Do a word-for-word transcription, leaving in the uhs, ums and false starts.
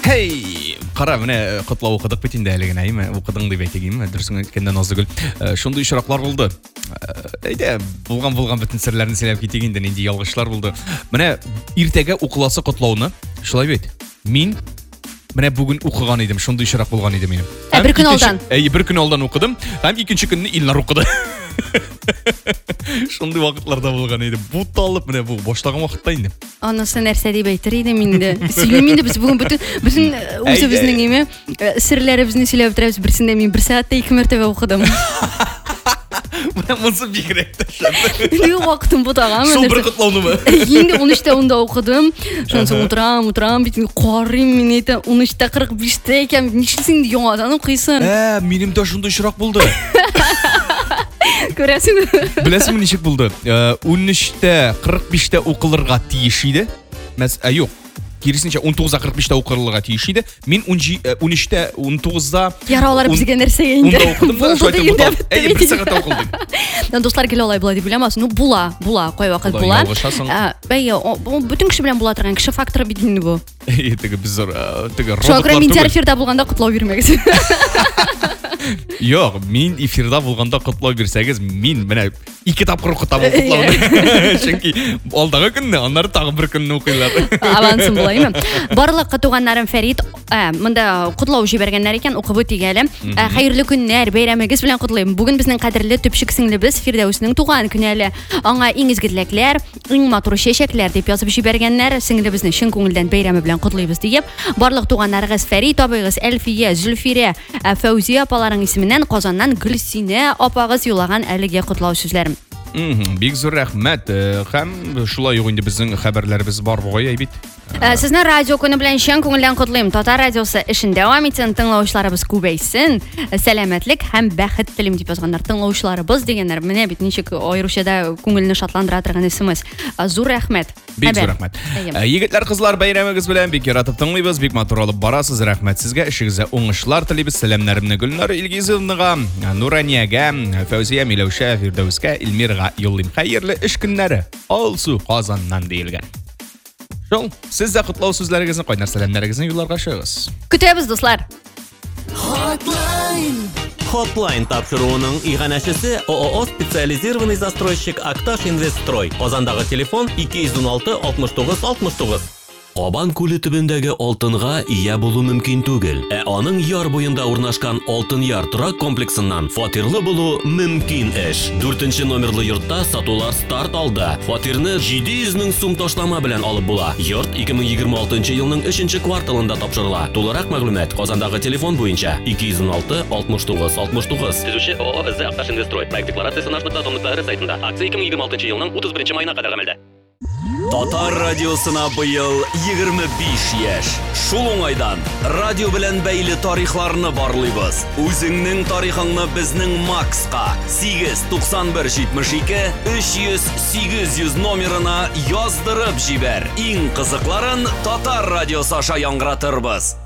Хей, қара, міне құтлау оқыдық бет енді әлеген әйме, оқыдың деп әйтегейм, дұрысың еткенде Назгүл. Шондай шырақлар болды. Әйде, болған-болған бүтін сірлерін селеп кетегенден енді ялғышлар болды. Міне, ертегі оқыласы құтлауны, шылай бет. Мен, міне бүгін оқыған едім, шондай шырақ болған еді менің. Ә, бір күн алдан? Әй, бір күн алдан оқыдым, әм екінші күнні Илнар оқыды. Шондай вақытларда болған еді. Бұт алып, міне бұл боштаған вақытта енді. Анысы нәрсе деп айтыр еді менде. Сөйлемейді біз бүгін бүтін, біздің өзі біздің еме, сірлері біздің сөйлеп отырамыз, бірсінде мен бір сағатта екі мәртебе оқыдым. Мына мұнсы бекіректі шанды. Не уақытым бұтаған. Шол бір құтлауны ма? Енді он үште онда оқыдым. Шонсын отырам, отырам, бетін қарым мен еті он үште қырық беште екен. Нешілсің де оңадан оқисын. Ә, менің де шындай шырақ болды. Көресің. Білесің нешік болды? он үште қырық беште оқылырға тиіш еді. Мәс, ә, жоқ. Керісінше он тоғызда қырық беште оқылырға тиіш еді. Мен он үште он тоғызда Яраулар бізге нәрсеге енді. Онда оқыдым да, шо айтып бұтал. Әй, бір сағатта оқылдық. Достар келе олай болады білеміз. Ну, бұла, бұла, қой вақыт бұла. Бәй, бүтін кіші білен бұла тұрған, кіші факторы бедіңді бұл. Әй, тігі біз роботлар түгіл. Шоқыры мен эфирда болғанда құтлау бермегіз. Жоқ, мен эфирда болғанда құтлау берсәгіз, мен міне екі тапқыр құттап құтлауды. Шынки, алдағы күнні, анары тағы бір күнні оқилады. Авансым болайым. Барлық құтуғанларым Фәрид, мұнда құтлау жібергенлер екен, оқып өтегелі. Қайырлы күннер, бейрамегіз білен құтлайым. Бүгін біздің қадірлі түпшік сіңлібіз Фирдәусінің туған күнәлі. Аңа иң ізгідләклер, иң матур шешеклер деп yazып жібергенлер, сіңлібіздің шын көңілден бейрамы білен құтлайбыз дейіп. Барлық туғанларығыз Фәрид абайғыз, Әлфие, Зүлфире, Фәузия апаларың исімінен Қазаннан Гүлсине апағыз юлаған әліге құтлау сөзлерім. Бек зор рахмет. Хәм шулай енді біздің хабарларыбыз бар ғой, әйбит. Сіздің радио күні білән шын көңілден құтлайым. Татар радиосы ішін дәуам етсін, тыңлаушыларыбыз көбейсін. Сәләмәтлік һәм бәхет тілім деп жазғандар. Тыңлаушыларыбыз дегендер, міне бит нешік ойрушада көңіліні шатландыра тұрған ісіміз. Зор рахмет. Бек зор рахмет. Егетлер, қызлар, байрамыңыз білән бек яратып тыңлайбыз, бек матур алып барасыз. Рахмет сізге, ішігізі оңышлар тілейбіз. Сәлемнәрімні Гүлнар Илгизовнаға, Нуранияға, Фәузия Миләүшә, Фирдәускә, Илмирға yollayım. Hayırlı iş günleri. Olsu Қазаннан deyilgen. Şol, siz de құтлау сөзләрегізін, қойнар сәлемләрегізін юлларға шығыз. Күтеміз, достар. Hotline. Hotline тапшыруының иғанәшісі ООО специализированный застройщик Акташ Инвестстрой. Қазандағы телефон екі жүз он алты алтмыш тоғыз алтмыш тоғыз. Абан күлі түбендәге алтынға ия болу мөмкин түгел. Ә аның яр буенда урнашкан алтын яр торак комплексыннан фатирлы булу мөмкин эш. Дүртенче номерлы йортта сатулар старт алды. Фатирны җиде йөз мең сум ташлама белән алып була. Йорт ике мең егерме алтынчы елның өченче кварталында тапшырыла. Тулырак мәгълүмат Казандагы телефон буенча екі жүз он алты алтмыш тоғыз алтмыш тоғыз. Төзүче ООО Акташ Инвестстрой. Проект декларациясы нашта томлыклары сайтында. Акция ике мең егерме алтынчы елның утыз беренче майына кадәр гамәлдә. Татар радиосына быел егерме биш яшь. Шул уңайдан радио белән бәйле тарихларны барлыйбыз. Үзеңнең тарихыңны безнең Макска сигез туксан бер җитмеш ике өч йөз сигез йөз номерына яздырып җибәр. Иң кызыкларын Татар радиосы аша яңгыратырбыз.